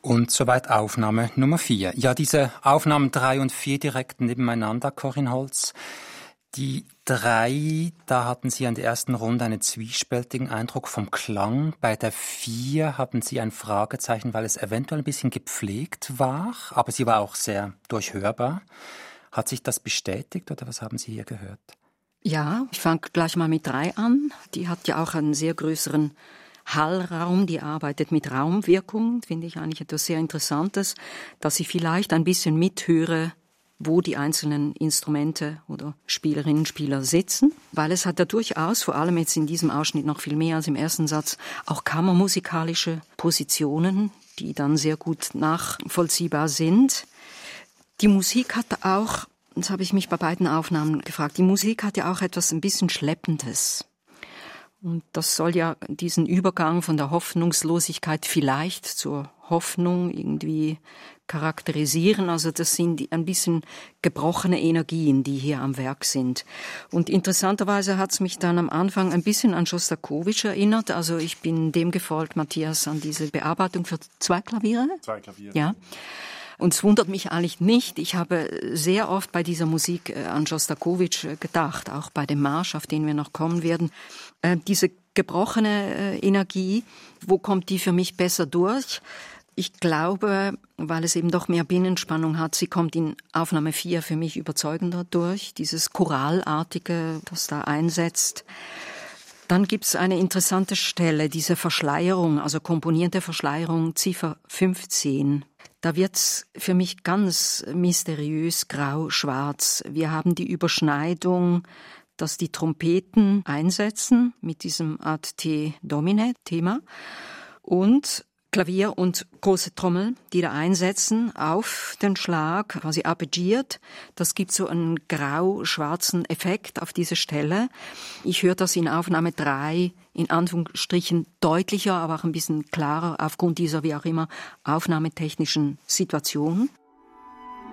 Und soweit Aufnahme Nummer 4. Ja, diese Aufnahmen 3 und 4 direkt nebeneinander, Corinne Holz. Die 3, da hatten Sie in der ersten Runde einen zwiespältigen Eindruck vom Klang. Bei der 4 hatten Sie ein Fragezeichen, weil es eventuell ein bisschen gepflegt war, aber sie war auch sehr durchhörbar. Hat sich das bestätigt oder was haben Sie hier gehört? Ja, ich fange gleich mal mit 3 an. Die hat ja auch einen sehr größeren Hallraum, die arbeitet mit Raumwirkung, finde ich eigentlich etwas sehr Interessantes, dass ich vielleicht ein bisschen mithöre, wo die einzelnen Instrumente oder Spielerinnen und Spieler sitzen, weil es hat ja durchaus, vor allem jetzt in diesem Ausschnitt noch viel mehr als im ersten Satz, auch kammermusikalische Positionen, die dann sehr gut nachvollziehbar sind. Die Musik hat auch, das habe ich mich bei beiden Aufnahmen gefragt, die Musik hat ja auch etwas ein bisschen Schleppendes. Und das soll ja diesen Übergang von der Hoffnungslosigkeit vielleicht zur Hoffnung irgendwie charakterisieren. Also das sind ein bisschen gebrochene Energien, die hier am Werk sind. Und interessanterweise hat es mich dann am Anfang ein bisschen an Schostakowitsch erinnert. Also ich bin dem gefolgt, Matthias, an diese Bearbeitung für 2 Klaviere. 2 Klaviere. Ja. Und es wundert mich eigentlich nicht. Ich habe sehr oft bei dieser Musik an Schostakowitsch gedacht, auch bei dem Marsch, auf den wir noch kommen werden. Diese gebrochene Energie, wo kommt die für mich besser durch? Ich glaube, weil es eben doch mehr Binnenspannung hat, sie kommt in Aufnahme 4 für mich überzeugender durch, dieses Choralartige, das da einsetzt. Dann gibt's eine interessante Stelle, diese Verschleierung, also komponierte Verschleierung, Ziffer 15. Da wird's für mich ganz mysteriös grau-schwarz. Wir haben die Überschneidung, dass die Trompeten einsetzen mit diesem Ad te Domine Thema und Klavier und große Trommel, die da einsetzen auf den Schlag, quasi arpeggiert. Das gibt so einen grau-schwarzen Effekt auf diese Stelle. Ich höre das in Aufnahme 3 in Anführungsstrichen deutlicher, aber auch ein bisschen klarer aufgrund dieser, wie auch immer, aufnahmetechnischen Situation.